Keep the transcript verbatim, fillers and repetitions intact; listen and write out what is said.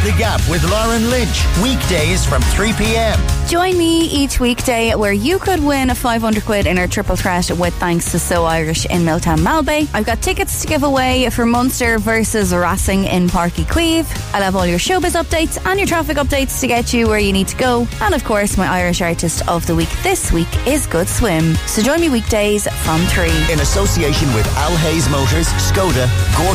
The Gap with Lauren Lynch. Weekdays from three p.m. Join me each weekday where you could win a five hundred quid in our triple threat with thanks to So Irish in Milltown Malbay. I've got tickets to give away for Munster versus Racing in Páirc Uí Chaoimh. I'll have all your showbiz updates and your traffic updates to get you where you need to go. And of course, my Irish artist of the week this week is Good Swim. So join me weekdays from three. In association with Al Hayes Motors, Skoda, Gordon